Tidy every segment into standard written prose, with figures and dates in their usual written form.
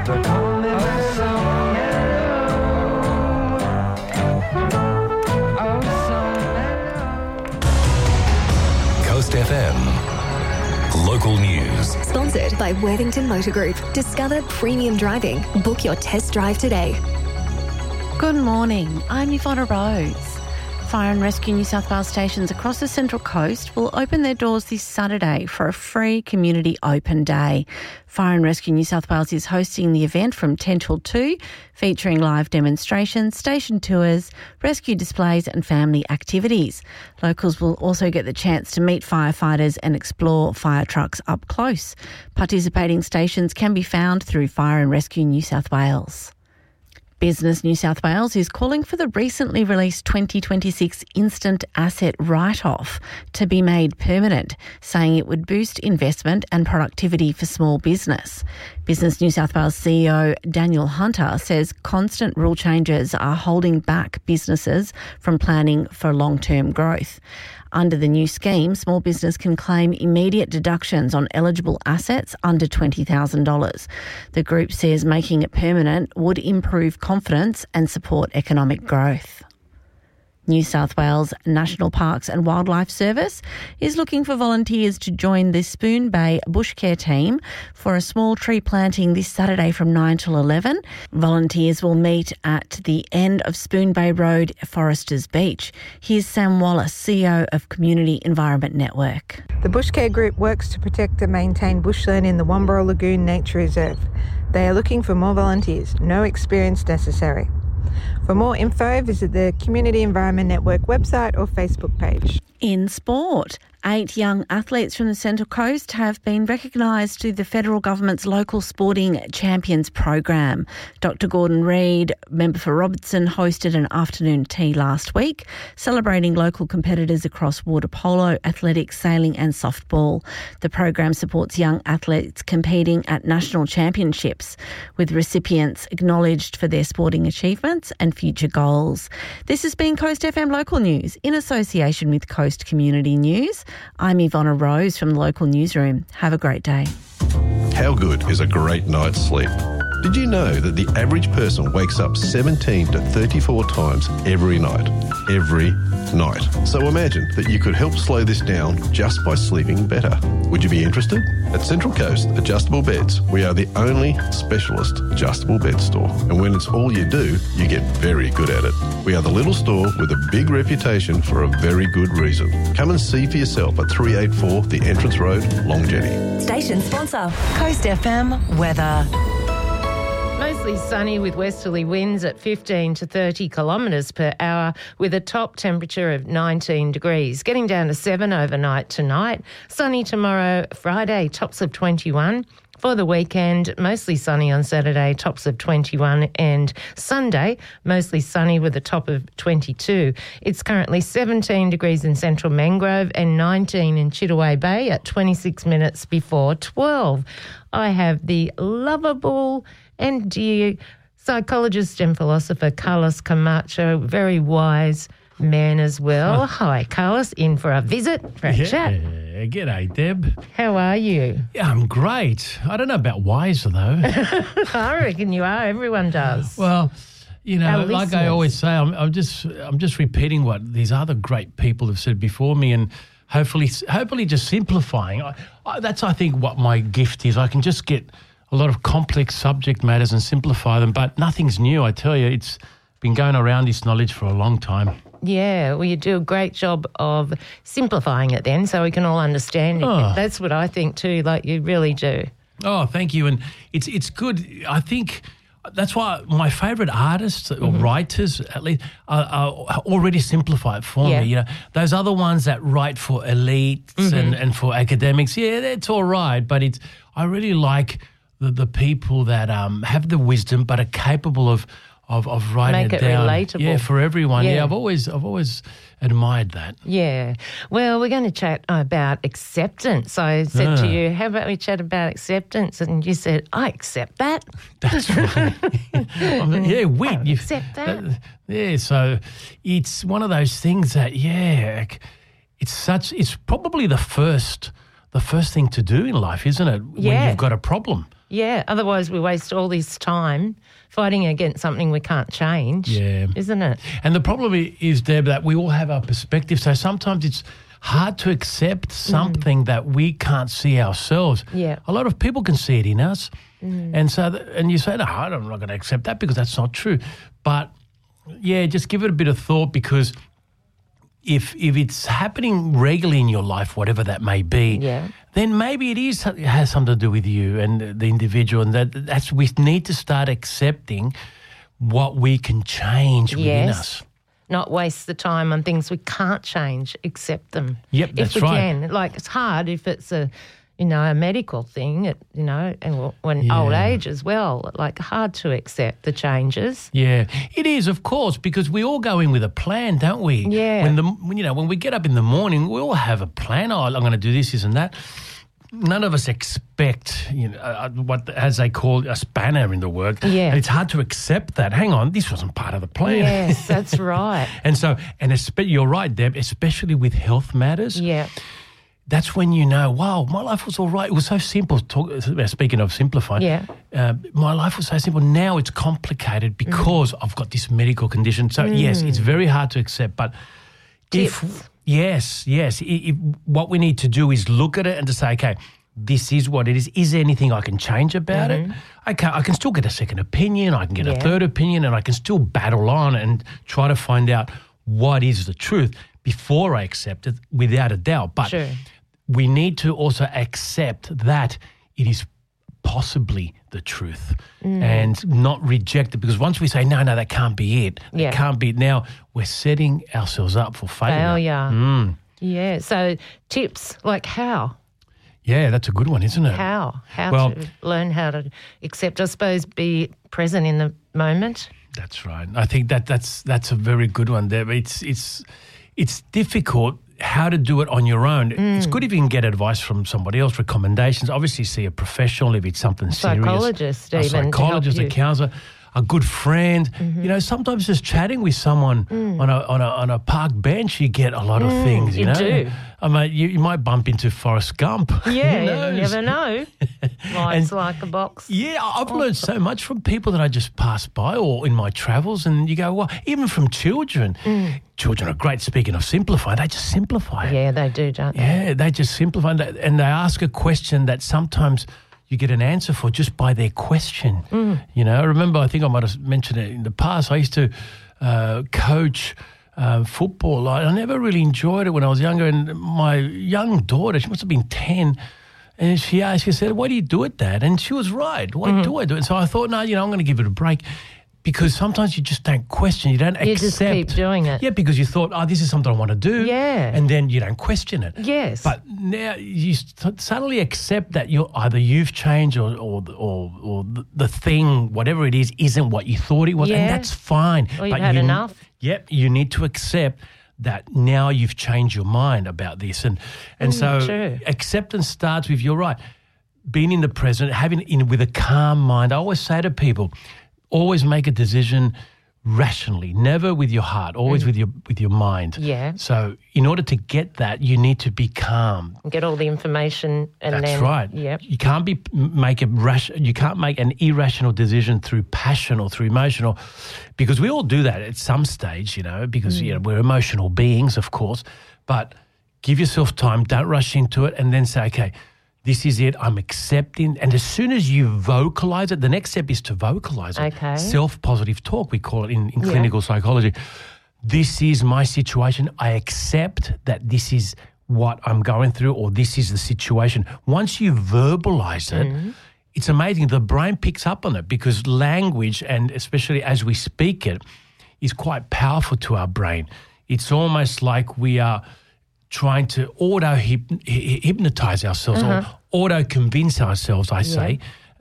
But call me oh so mellow. Oh so mellow. Coast FM. Local news. Sponsored by Worthington Motor Group. Discover premium driving. Book your test drive today. Good morning. I'm Yvonne Rose. Fire and Rescue New South Wales stations across the Central Coast will open their doors this Saturday for a free community open day. Fire and Rescue New South Wales is hosting the event from 10 till 2, featuring live demonstrations, station tours, rescue displays and family activities. Locals will also get the chance to meet firefighters and explore fire trucks up close. Participating stations can be found through Fire and Rescue New South Wales. Business New South Wales is calling for the recently released 2026 instant asset write-off to be made permanent, saying it would boost investment and productivity for small business. Business New South Wales CEO Daniel Hunter says constant rule changes are holding back businesses from planning for long-term growth. Under the new scheme, small business can claim immediate deductions on eligible assets under $20,000. The group says making it permanent would improve confidence and support economic growth. New South Wales National Parks and Wildlife Service is looking for volunteers to join the Spoon Bay Bush Care team for a small tree planting this Saturday from 9 till 11. Volunteers will meet at the end of Spoon Bay Road, Foresters Beach. Here's Sam Wallace, CEO of Community Environment Network. The Bush Care Group works to protect and maintain bushland in the Wamburra Lagoon Nature Reserve. They are looking for more volunteers, no experience necessary. For more info, visit the Community Environment Network website or Facebook page. In sport, 8 young athletes from the Central Coast have been recognised through the federal government's Local Sporting Champions program. Dr Gordon Reid, member for Robertson, hosted an afternoon tea last week, celebrating local competitors across water polo, athletics, sailing and softball. The program supports young athletes competing at national championships, with recipients acknowledged for their sporting achievements and future goals. This has been Coast FM Local News in association with Coast Community News. I'm Yvonne Rose from the local newsroom. Have a great day. How good is a great night's sleep? Did you know that the average person wakes up 17 to 34 times every night? Every night. So imagine that you could help slow this down just by sleeping better. Would you be interested? At Central Coast Adjustable Beds, we are the only specialist adjustable bed store. And when it's all you do, you get very good at it. We are the little store with a big reputation for a very good reason. Come and see for yourself at 384 The Entrance Road, Longjetty. Station sponsor, Coast FM weather. Mostly sunny with westerly winds at 15 to 30 kilometres per hour with a top temperature of 19 degrees. Getting down to 7 overnight tonight. Sunny tomorrow, Friday, tops of 21. For the weekend, mostly sunny on Saturday, tops of 21, and Sunday, mostly sunny with a top of 22. It's currently 17 degrees in central Mangrove and 19 in Chittaway Bay at 26 minutes before 12. I have the lovable and dear psychologist and philosopher Carlos Camacho, very wise man as well. Hi, Carlos, in for a visit, for a chat. G'day, Deb. How are you? Yeah, I'm great. I don't know about wiser, though. I reckon you are. Everyone does. Well, you know, Our like I always say, I'm just repeating what these other great people have said before me, and hopefully just simplifying. That's, I think, what my gift is. I can just get a lot of complex subject matters and simplify them, but nothing's new, I tell you. It's been going around this knowledge for a long time. Yeah, well, you do a great job of simplifying it then so we can all understand it. Oh. That's what I think too, like you really do. Oh, thank you. And it's good. I think that's why my favourite artists or writers, at least, are already simplify it for me. You know, those other ones that write for elites and for academics, yeah, that's all right. But I really like the people that have the wisdom but are capable of writing Make it down. relatable. Yeah, for everyone. Yeah. Yeah, I've always admired that. Yeah. Well, we're going to chat about acceptance. I said to you, how about we chat about acceptance? And you said, I accept that. That's right. Yeah, wit. I accept that. Yeah, so it's one of those things that, it's probably the first thing to do in life, isn't it? When you've got a problem. Yeah, otherwise we waste all this time fighting against something we can't change. Yeah. Isn't it? And the problem is, Deb, that we all have our perspective. So sometimes it's hard to accept something that we can't see ourselves. Yeah. A lot of people can see it in us. And so, and you say, no, I'm not going to accept that because that's not true. But, yeah, just give it a bit of thought, because if it's happening regularly in your life, whatever that may be, then maybe it has something to do with you and the individual, and that's we need to start accepting what we can change within us. Not waste the time on things we can't change, accept them. Yep, that's if we right. can. Like, it's hard if it's a medical thing, and when old age as well, like, hard to accept the changes. Yeah, it is, of course, because we all go in with a plan, don't we? Yeah. When we get up in the morning, we all have a plan. Oh, I'm going to do this and that. None of us expect, what, as they call, a spanner in the work. Yeah. And it's hard to accept that. Hang on, this wasn't part of the plan. Yes, that's right. You're right, Deb, especially with health matters. Yeah. That's when you know, wow, my life was all right. It was so simple. Speaking of simplifying, my life was so simple. Now it's complicated because I've got this medical condition. So, yes, it's very hard to accept. But Yes. What we need to do is look at it and to say, okay, this is what it is. Is there anything I can change about it? Okay, I can still get a second opinion. I can get a third opinion, and I can still battle on and try to find out what is the truth before I accept it, without a doubt. But we need to also accept that it is possibly the truth and not reject it, because once we say, no, that can't be it, it can't be it, now we're setting ourselves up for failure. Yeah, so tips like how? Yeah, that's a good one, isn't it? How to learn how to accept, I suppose, be present in the moment. That's right. I think that's a very good one there. It's difficult how to do it on your own. It's good if you can get advice from somebody else, recommendations. Obviously, see a professional if it's something serious. Psychologist, a psychologist, a counsellor, a good friend. Sometimes just chatting with someone on a park bench, you get a lot of things. You do. I mean, you might bump into Forrest Gump. Yeah, you never know. Life's like a box. Yeah, I've learned so much from people that I just pass by or in my travels, and you go, well, even from children. Children are great. Speaking of simplifying, they just simplify it. Yeah, they do, don't they? Yeah, they just simplify it, and they ask a question that sometimes you get an answer for just by their question. I remember, I think I might have mentioned it in the past, I used to coach football. I never really enjoyed it when I was younger, and my young daughter, she must have been 10, and she said, why do you do it, Dad? And she was right. Why do I do it? And so I thought, no, I'm going to give it a break. Because sometimes you just don't question, you don't accept. You just keep doing it. Yeah, because you thought, this is something I want to do. Yeah. And then you don't question it. Yes. But now you suddenly accept that you've changed or the thing, whatever it is, isn't what you thought it was. Yeah. And that's fine. Or you've had enough. Yep, you need to accept that now you've changed your mind about this. And so true. Acceptance starts with, you're right, being in the present, with a calm mind. I always say to people, always make a decision rationally, never with your heart, always with your mind. Yeah. So in order to get that, you need to be calm. Get all the information, and That's right. Yep. You can't you can't make an irrational decision through passion or through emotional, because we all do that at some stage, because we're emotional beings, of course. But give yourself time, don't rush into it, and then say, okay, this is it, I'm accepting. And as soon as you vocalize it, the next step is to vocalize it. Okay. Self-positive talk, we call it in clinical psychology. This is my situation. I accept that this is what I'm going through, or this is the situation. Once you verbalize it, it's amazing. The brain picks up on it, because language, and especially as we speak it, is quite powerful to our brain. It's almost like we are trying to auto-hypnotize ourselves or auto-convince ourselves, I say.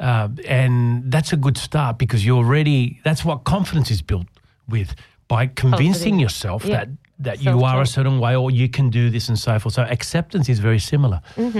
And that's a good start, because that's what confidence is built with, by convincing yourself that you are a certain way, or you can do this and so forth. So acceptance is very similar.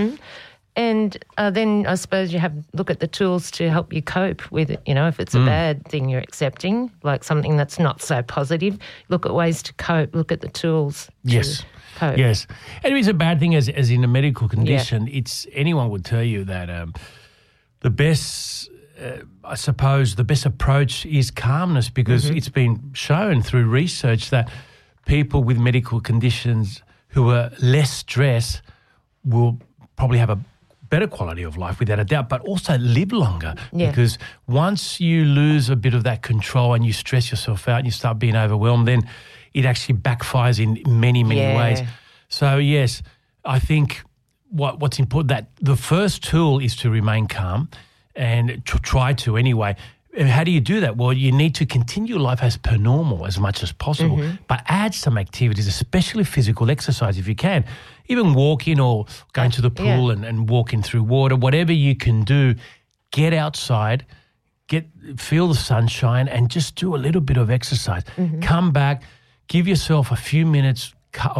And then I suppose you look at the tools to help you cope with it. If it's a bad thing you're accepting, like something that's not so positive, look at ways to cope, look at the tools. Yes. Cope. Yes. And if it's a bad thing, as in a medical condition, anyone would tell you that the best, I suppose, the best approach is calmness, because it's been shown through research that people with medical conditions who are less stressed will probably have a better quality of life without a doubt, but also live longer. Yeah. Because once you lose a bit of that control and you stress yourself out and you start being overwhelmed, then it actually backfires in many, many ways. So, yes, I think what's important, that the first tool is to remain calm and try to anyway. And how do you do that? Well, you need to continue life as per normal as much as possible, but add some activities, especially physical exercise if you can. Even walking or going to the pool and walking through water, whatever you can do, get outside, feel the sunshine and just do a little bit of exercise. Come back, give yourself a few minutes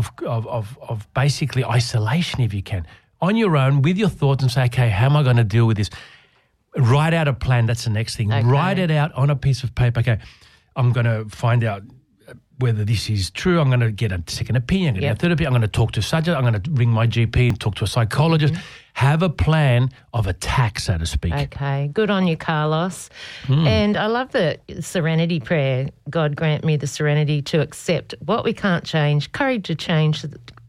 of basically isolation if you can, on your own with your thoughts, and say, okay, how am I going to deal with this? Write out a plan. That's the next thing. Okay. Write it out on a piece of paper. Okay, I'm going to find out whether this is true. I'm going to get a second opinion. I'm going to get a third opinion. I'm going to talk to a surgeon. I'm going to ring my GP and talk to a psychologist. Have a plan of attack, so to speak. Okay, good on you, Carlos. And I love the serenity prayer. God grant me the serenity to accept what we can't change, courage to change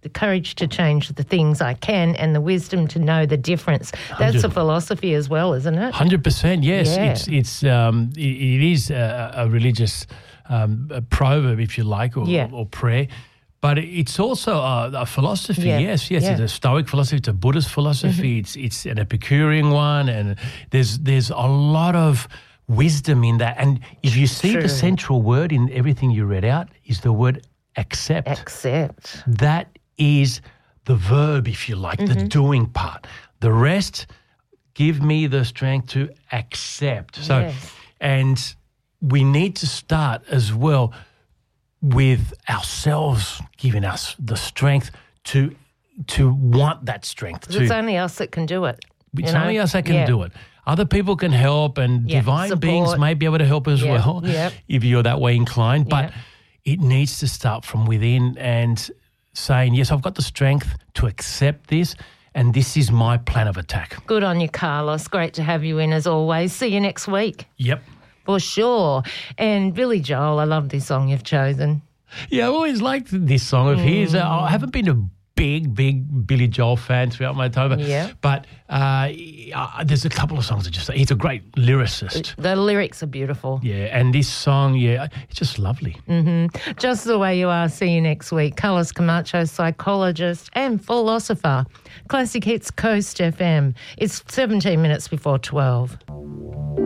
the things I can, and the wisdom to know the difference. That's a philosophy as well, isn't it? 100%, yes. Yeah. It is a religious a proverb, if you like, or prayer. But it's also a philosophy, yes. It's a Stoic philosophy, it's a Buddhist philosophy, it's an Epicurean one, and there's a lot of wisdom in that. And if you see the central word in everything you read out is the word accept. Accept. That is the verb, if you like, the doing part. The rest, give me the strength to accept. So, and we need to start as well with ourselves giving us the strength to want that strength. It's only us that can do it. It's only us that can do it. Other people can help, and divine beings may be able to help as well if you're that way inclined. But it needs to start from within and saying, yes, I've got the strength to accept this, and this is my plan of attack. Good on you, Carlos. Great to have you in as always. See you next week. Yep. For sure. And Billy Joel, I love this song you've chosen. Yeah, I've always liked this song of his. I haven't been a big Billy Joel fan throughout my time. But there's a couple of songs that he's a great lyricist. The lyrics are beautiful. Yeah, and this song, it's just lovely. Just the way you are. See you next week. Carlos Camacho, psychologist and philosopher. Classic Hits Coast FM. It's 17 minutes before 12.